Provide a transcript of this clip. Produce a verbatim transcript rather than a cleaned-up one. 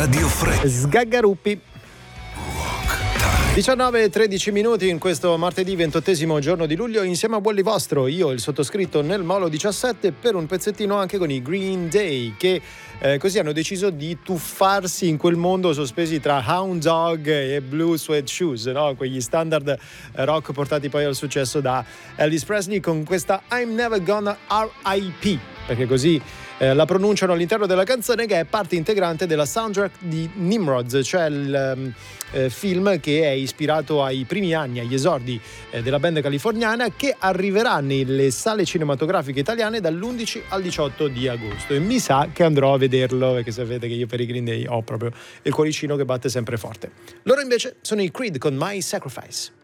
Radio Freccia. Sgaggaruppi. diciannove e tredici minuti in questo martedì ventottesimo giorno di luglio, insieme a Bolli Vostro, io il sottoscritto nel Molo diciassette, per un pezzettino anche con i Green Day, che eh, così hanno deciso di tuffarsi in quel mondo sospesi tra Hound Dog e Blue Suede Shoes, no? Quegli standard rock portati poi al successo da Elvis Presley, con questa I'm Never Gonna R I P, perché così Eh, la pronunciano all'interno della canzone, che è parte integrante della soundtrack di Nimrod, cioè il um, eh, film che è ispirato ai primi anni, agli esordi eh, della band californiana, che arriverà nelle sale cinematografiche italiane dall'undici al diciotto di agosto, e mi sa che andrò a vederlo, perché sapete che io per i Green Day ho proprio il cuoricino che batte sempre forte. Loro invece sono i Creed con My Sacrifice.